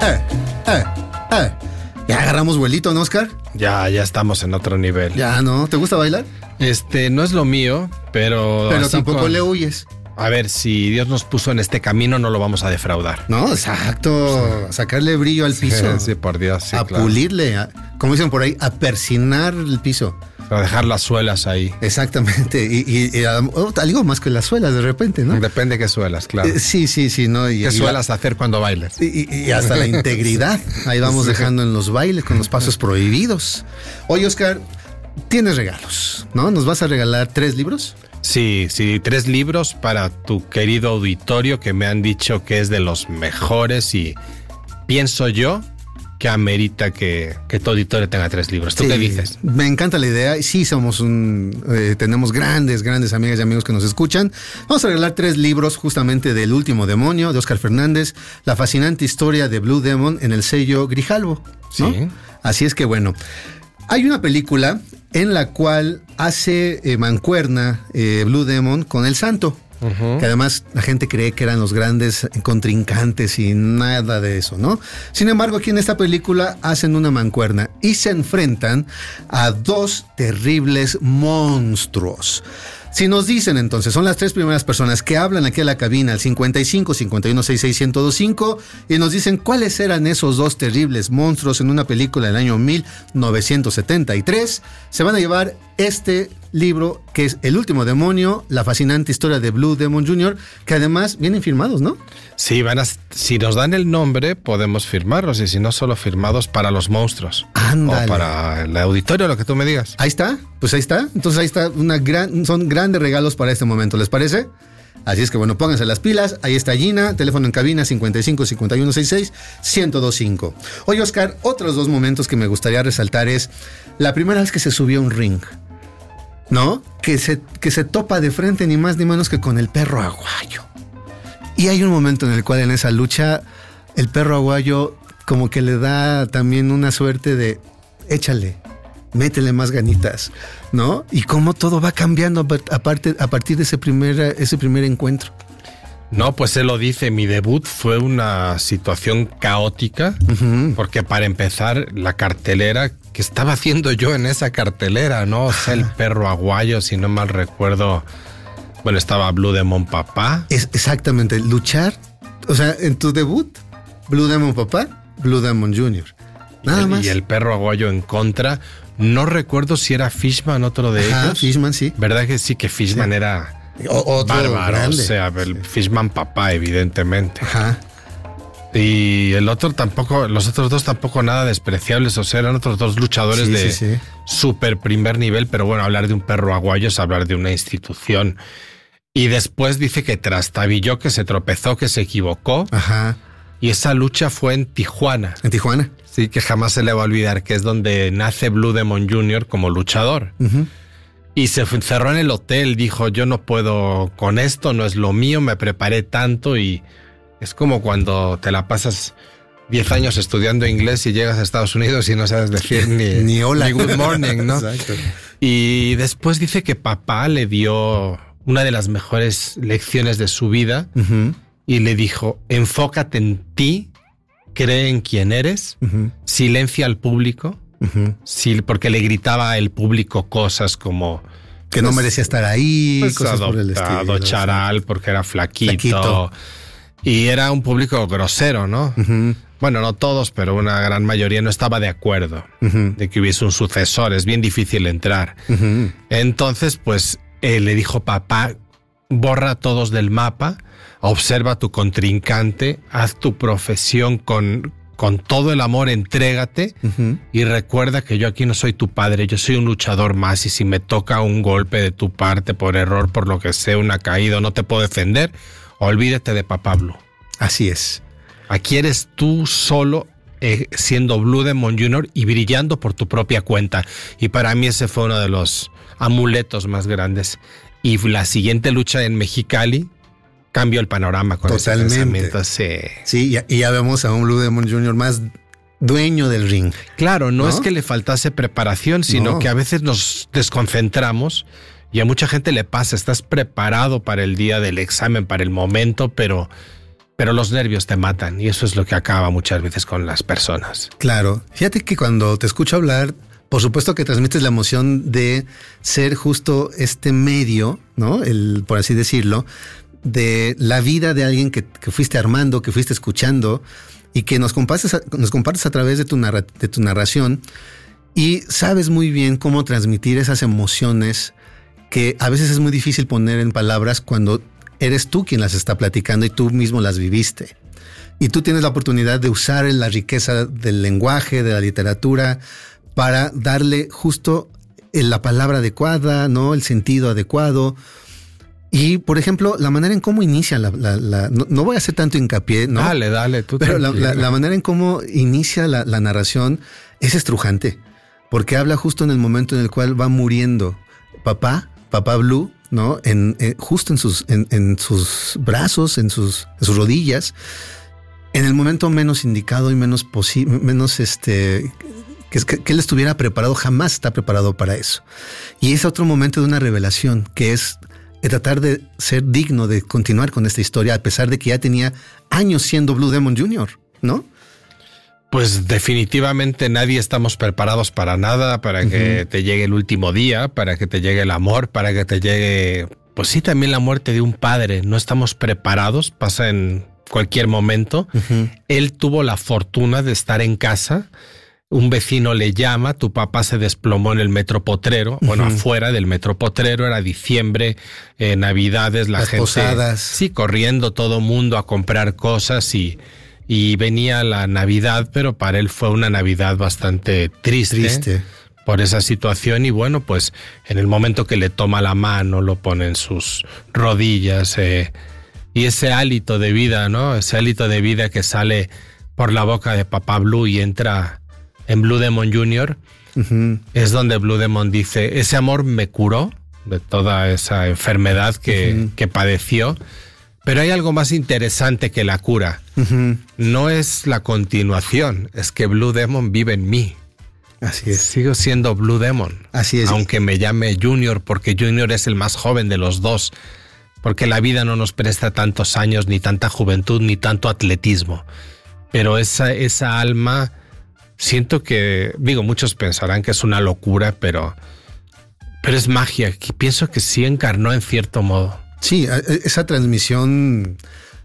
Ya agarramos vuelito, ¿no, Oscar? Ya estamos en otro nivel. Ya, ¿no? ¿Te gusta bailar? No es lo mío, pero tampoco le huyes. A ver, si Dios nos puso en este camino, no lo vamos a defraudar. No, exacto. Sacarle brillo al piso. Sí, por Dios. Sí, claro. Pulirle, como dicen por ahí, a persinar el piso. Para dejar las suelas ahí. Exactamente. Y algo más que las suelas de repente, ¿no? Depende qué suelas, claro. Sí, ¿no? ¿Qué suelas hacer cuando bailes? Y hasta la integridad. Ahí vamos dejando en los bailes con los pasos prohibidos. Oye, Oscar, tienes regalos, ¿no? ¿Nos vas a regalar 3 libros? Sí, 3 libros para tu querido auditorio que me han dicho que es de los mejores y pienso yo que amerita que tu auditorio tenga 3 libros. ¿Tú qué dices? Me encanta la idea. Sí, tenemos grandes amigas y amigos que nos escuchan. Vamos a regalar 3 libros justamente del Último Demonio, de Óscar Fernández, la fascinante historia de Blue Demon en el sello Grijalbo, ¿no? Sí. Así es que bueno, hay una película en la cual hace mancuerna Blue Demon con el Santo. Que además la gente cree que eran los grandes contrincantes y nada de eso, ¿no? Sin embargo, aquí en esta película hacen una mancuerna y se enfrentan a 2 terribles monstruos. Si nos dicen entonces, son las 3 primeras personas que hablan aquí a la cabina al 55 51 66 1025 y nos dicen cuáles eran esos 2 terribles monstruos en una película del año 1973, se van a llevar este libro que es El Último Demonio, la fascinante historia de Blue Demon Jr., que además vienen firmados, ¿no? Sí, si nos dan el nombre podemos firmarlos y si no solo firmados para los monstruos. Ándale. O para el auditorio, lo que tú me digas. Ahí está, pues ahí está. Entonces ahí está, son grandes regalos para este momento, ¿les parece? Así es que bueno, pónganse las pilas. Ahí está Gina, teléfono en cabina 55 51 66 1025. Oye, Oscar, otros 2 momentos que me gustaría resaltar es la primera vez que se subió a un ring, ¿no? Que se topa de frente ni más ni menos que con el perro aguayo. Y hay un momento en el cual en esa lucha el perro aguayo como que le da también una suerte de échale, métele más ganitas, ¿no? Y cómo todo va cambiando a partir de ese primer encuentro. No, pues él lo dice, mi debut fue una situación caótica, porque para empezar, la cartelera, que estaba haciendo yo en esa cartelera, ¿no? O sea, el perro aguayo, si no mal recuerdo, bueno, estaba Blue Demon Papá. Exactamente, luchar, o sea, en tu debut, Blue Demon Papá, Blue Demon Jr., nada más. Y el perro aguayo en contra, no recuerdo si era Fishman, otro de ellos. Fishman, sí. ¿Verdad que sí, que Fishman era... Otro bárbaro, grande. O sea, el Fishman Papá, evidentemente. Ajá. Y el otro tampoco, los otros 2 tampoco nada despreciables, o sea, eran otros 2 luchadores de súper primer nivel, pero bueno, hablar de un perro aguayo es hablar de una institución. Y después dice que trastabilló, que se tropezó, que se equivocó. Ajá. Y esa lucha fue en Tijuana. ¿En Tijuana? Sí, que jamás se le va a olvidar, que es donde nace Blue Demon Jr. como luchador. Y se encerró en el hotel, dijo, yo no puedo con esto, no es lo mío, me preparé tanto y es como cuando te la pasas 10 años estudiando inglés y llegas a Estados Unidos y no sabes decir ni hola, ni good morning, ¿no? Exacto. Y después dice que papá le dio una de las mejores lecciones de su vida y le dijo, enfócate en ti, cree en quién eres, silencia al público. Sí, porque le gritaba al público cosas como que no merecía estar ahí, pues cosas por el estilo, charal, porque era flaquito. Y era un público grosero, ¿no? Bueno, no todos, pero una gran mayoría no estaba de acuerdo de que hubiese un sucesor. Es bien difícil entrar. Entonces, pues le dijo, papá, borra a todos del mapa, observa a tu contrincante, haz tu profesión con todo el amor, entrégate y recuerda que yo aquí no soy tu padre, yo soy un luchador más y si me toca un golpe de tu parte por error, por lo que sea, una caída, no te puedo defender, olvídate de papá Blue. Así es. Aquí eres tú solo siendo Blue Demon Jr. y brillando por tu propia cuenta. Y para mí ese fue uno de los amuletos más grandes. Y la siguiente lucha en Mexicali cambió el panorama con ese pensamiento. Sí, y ya vemos a un Blue Demon Jr. más dueño del ring. Claro, no es que le faltase preparación, sino que a veces nos desconcentramos y a mucha gente le pasa, estás preparado para el día del examen, para el momento, pero pero los nervios te matan y eso es lo que acaba muchas veces con las personas. Claro. Fíjate que cuando te escucho hablar, por supuesto que transmites la emoción de ser justo este medio, ¿no? Por así decirlo, de la vida de alguien que fuiste armando, que fuiste escuchando y que nos compartes a través de tu narración, y sabes muy bien cómo transmitir esas emociones que a veces es muy difícil poner en palabras cuando eres tú quien las está platicando y tú mismo las viviste. Y tú tienes la oportunidad de usar la riqueza del lenguaje, de la literatura, para darle justo la palabra adecuada, ¿no? El sentido adecuado. Y, por ejemplo, la manera en cómo inicia no voy a hacer tanto hincapié, ¿no? Dale, tú. Pero la manera en cómo inicia la narración es estrujante, porque habla justo en el momento en el cual va muriendo papá Blue, ¿no? Justo en sus brazos, en sus rodillas, en el momento menos indicado y menos que él estuviera preparado. Jamás está preparado para eso. Y es otro momento de una revelación, que es tratar de ser digno de continuar con esta historia, a pesar de que ya tenía años siendo Blue Demon Jr., ¿no? Pues definitivamente nadie estamos preparados para nada, para que te llegue el último día, para que te llegue el amor, para que te llegue, pues sí, también la muerte de un padre. No estamos preparados, pasa en cualquier momento. Él tuvo la fortuna de estar en casa. Un vecino le llama, tu papá se desplomó en el Metro Potrero, afuera del Metro Potrero, era diciembre, Navidades, las gente, posadas. Sí, corriendo todo mundo a comprar cosas y venía la Navidad, pero para él fue una Navidad bastante triste por esa situación. Y bueno, pues en el momento que le toma la mano, lo pone en sus rodillas, y ese hálito de vida, ¿no? Ese hálito de vida que sale por la boca de Papá Blue y entra en Blue Demon Jr., es donde Blue Demon dice, ese amor me curó de toda esa enfermedad que padeció, pero hay algo más interesante que la cura. No es la continuación, es que Blue Demon vive en mí. Así es. Sigo siendo Blue Demon. Así es. Aunque me llame Junior, porque Junior es el más joven de los dos, porque la vida no nos presta tantos años, ni tanta juventud, ni tanto atletismo. Pero esa alma... Siento que, muchos pensarán que es una locura, pero es magia. Pienso que sí encarnó en cierto modo. Sí, esa transmisión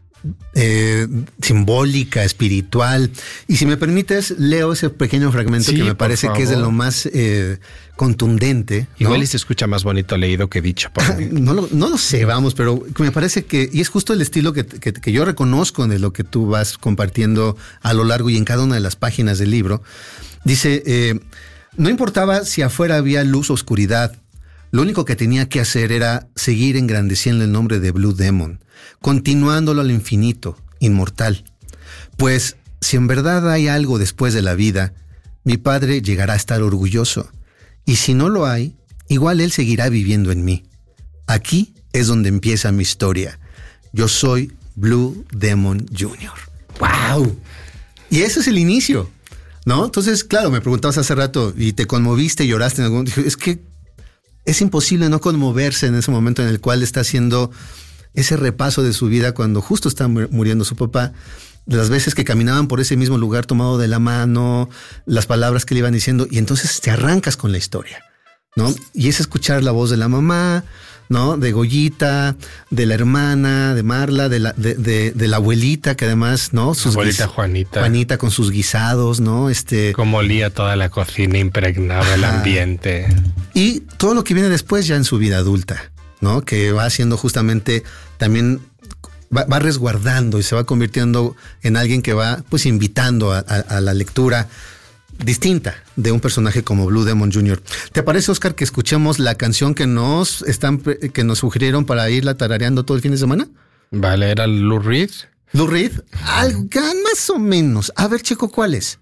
simbólica, espiritual. Y si me permites, leo ese pequeño fragmento que me parece que es de lo más contundente, ¿no? Igual y se escucha más bonito leído que dicho. No lo sé, pero me parece que, y es justo el estilo que yo reconozco de lo que tú vas compartiendo a lo largo y en cada una de las páginas del libro. Dice, no importaba si afuera había luz o oscuridad, lo único que tenía que hacer era seguir engrandeciendo el nombre de Blue Demon, continuándolo al infinito, inmortal. Pues si en verdad hay algo después de la vida, mi padre llegará a estar orgulloso. Y si no lo hay, igual él seguirá viviendo en mí. Aquí es donde empieza mi historia. Yo soy Blue Demon Jr. ¡Wow! Y ese es el inicio, ¿no? Entonces, claro, me preguntabas hace rato y te conmoviste, lloraste en algún... Dije, es que es imposible no conmoverse en ese momento en el cual está haciendo ese repaso de su vida cuando justo está muriendo su papá, las veces que caminaban por ese mismo lugar tomado de la mano, las palabras que le iban diciendo, y entonces te arrancas con la historia, ¿no? Y es escuchar la voz de la mamá, ¿no? De Goyita, de la hermana, de Marla, de la abuelita, que además, ¿no? Su abuelita Juanita con sus guisados, ¿no? Como olía toda la cocina, impregnaba el ambiente. Y todo lo que viene después ya en su vida adulta, ¿no? Que va haciendo justamente también... Va resguardando y se va convirtiendo en alguien que va pues invitando a la lectura distinta de un personaje como Blue Demon Jr. ¿Te parece, Oscar, que escuchemos la canción que nos sugirieron para irla tarareando todo el fin de semana? Vale, ¿era Lou Reed? ¿Lou Reed? Algo más o menos. A ver, Checo, ¿cuál es?